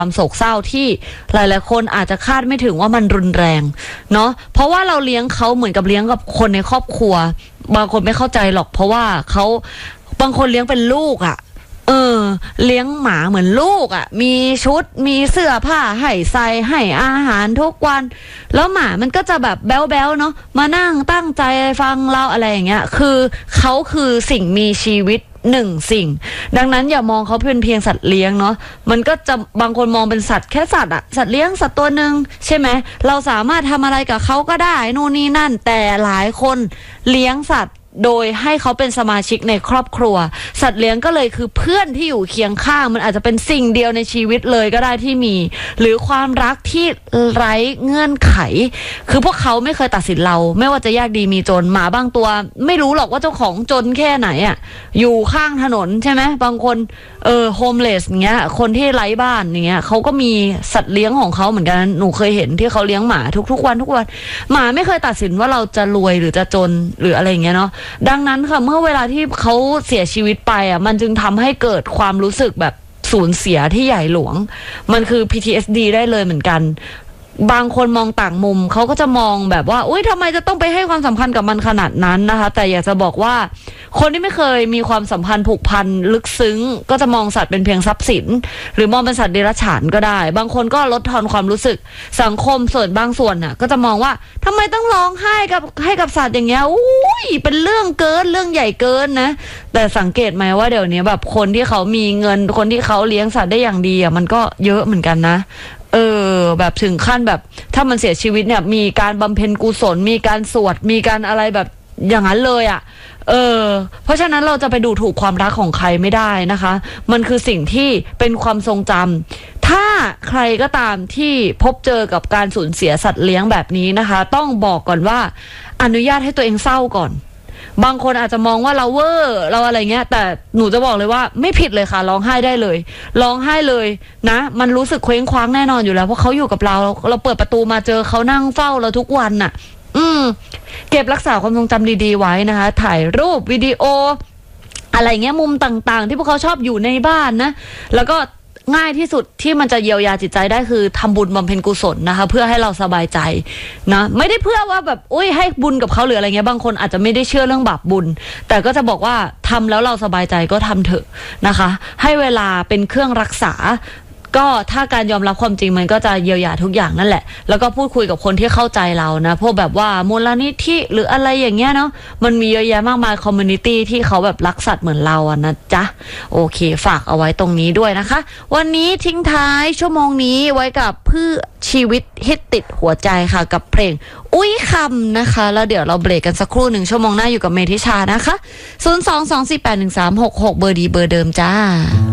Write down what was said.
ความโศกเศร้าที่หลายๆคนอาจจะคาดไม่ถึงว่ามันรุนแรงเนาะเพราะว่าเราเลี้ยงเขาเหมือนกับเลี้ยงกับคนในครอบครัวบางคนไม่เข้าใจหรอกเพราะว่าเขาบางคนเลี้ยงเป็นลูกอ่ะเลี้ยงหมาเหมือนลูกอ่ะมีชุดมีเสื้อผ้าให้ใส่ให้อาหารทุกวันแล้วหมามันก็จะแบบแบ๊วๆเนาะมานั่งตั้งใจฟังเราอะไรอย่างเงี้ยคือเขาคือสิ่งมีชีวิตหนึ่งสิ่งดังนั้นอย่ามองเขาเป็นเพียงสัตว์เลี้ยงเนาะมันก็จะบางคนมองเป็นสัตว์แค่สัตว์อะสัตว์เลี้ยงสัตว์ตัวหนึ่งใช่ไหมเราสามารถทำอะไรกับเขาก็ได้นู่นนี่นั่นแต่หลายคนเลี้ยงสัตว์โดยให้เขาเป็นสมาชิกในครอบครัวสัตว์เลี้ยงก็เลยคือเพื่อนที่อยู่เคียงข้างมันอาจจะเป็นสิ่งเดียวในชีวิตเลยก็ได้ที่มีหรือความรักที่ไร้เงื่อนไขคือพวกเขาไม่เคยตัดสินเราไม่ว่าจะยากดีมีจนหมาบางตัวไม่รู้หรอกว่าเจ้าของจนแค่ไหนอ่ะอยู่ข้างถนนใช่ไหมบางคนโฮมเลสเงี้ยคนที่ไร้บ้านเงี้ยเขาก็มีสัตว์เลี้ยงของเขาเหมือนกันหนูเคยเห็นที่เขาเลี้ยงหมาทุกวันหมาไม่เคยตัดสินว่าเราจะรวยหรือจะจนหรืออะไรเงี้ยเนาะดังนั้นค่ะเมื่อเวลาที่เขาเสียชีวิตไปอ่ะมันจึงทำให้เกิดความรู้สึกแบบสูญเสียที่ใหญ่หลวงมันคือ PTSD ได้เลยเหมือนกันบางคนมองต่างมุมเขาก็จะมองแบบว่าอุ๊ยทำไมจะต้องไปให้ความสำคัญกับมันขนาดนั้นนะคะแต่อยากจะบอกว่าคนที่ไม่เคยมีความสัมพันธ์ผูกพันลึกซึ้งก็จะมองสัตว์เป็นเพียงทรัพย์สินหรือมองเป็นสัตว์เดรัจฉานก็ได้บางคนก็ลดทอนความรู้สึกสังคมส่วนบางส่วนน่ะก็จะมองว่าทำไมต้องร้องไห้กับสัตว์อย่างเงี้ยอุ้ยเป็นเรื่องเกินเรื่องใหญ่เกินนะแต่สังเกตไหมว่าเดี๋ยวนี้แบบคนที่เขามีเงินคนที่เขาเลี้ยงสัตว์ได้อย่างดีอ่ะมันก็เยอะเหมือนกันนะแบบถึงขั้นแบบถ้ามันเสียชีวิตเนี่ยมีการบำเพ็ญกุศลมีการสวดมีการอะไรแบบอย่างนั้นเลยอ่ะเพราะฉะนั้นเราจะไปดูถูกความรักของใครไม่ได้นะคะมันคือสิ่งที่เป็นความทรงจำถ้าใครก็ตามที่พบเจอกับการสูญเสียสัตว์เลี้ยงแบบนี้นะคะต้องบอกก่อนว่าอนุญาตให้ตัวเองเศร้าก่อนบางคนอาจจะมองว่าเราเวอร์เราอะไรเงี้ยแต่หนูจะบอกเลยว่าไม่ผิดเลยค่ะร้องไห้ได้เลยร้องไห้เลยนะมันรู้สึกเคว้งคว้างแน่นอนอยู่แล้วเพราะเขาอยู่กับเราเปิดประตูมาเจอเขานั่งเฝ้าเราทุกวันน่ะเก็บรักษาความทรงจำดีๆไว้นะคะถ่ายรูปวิดีโออะไรเงี้ยมุมต่างๆที่พวกเขาชอบอยู่ในบ้านนะแล้วก็ง่ายที่สุดที่มันจะเยียวยาจิตใจได้คือทำบุญบำเพ็ญกุศลนะคะเพื่อให้เราสบายใจนะไม่ได้เพื่อว่าแบบอุ้ยให้บุญกับเขาหรืออะไรเงี้ยบางคนอาจจะไม่ได้เชื่อเรื่องบาปบุญแต่ก็จะบอกว่าทำแล้วเราสบายใจก็ทำเถอะนะคะให้เวลาเป็นเครื่องรักษาก็ถ้าการยอมรับความจริงมันก็จะเยียวยาทุกอย่างนั่นแหละแล้วก็พูดคุยกับคนที่เข้าใจเรานะพวกแบบว่ามูลนิธิหรืออะไรอย่างเงี้ยเนาะมันมีเยอะแยะมากมายคอมมูนิตี้ที่เขาแบบรักสัตว์เหมือนเราอะนะจ๊ะโอเคฝากเอาไว้ตรงนี้ด้วยนะคะวันนี้ทิ้งท้ายชั่วโมงนี้ไว้กับเพื่อชีวิตฮิตติดหัวใจค่ะกับเพลงอุ้ยคำนะคะแล้วเดี๋ยวเราเบรกกันสักครู่1 ชั่วโมงหน้าอยู่กับเมธิชานะคะ022481366เบอร์ดีเบอร์เดิมจ้า